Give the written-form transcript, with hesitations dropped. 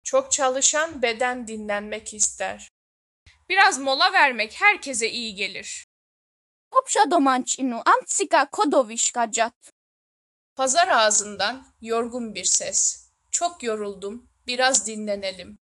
Çok çalışan beden dinlenmek ister. Biraz mola vermek herkese iyi gelir. Hopša domaćinu, amtsika kodoviškađat. Pazar ağzından yorgun bir ses. Çok yoruldum, biraz dinlenelim.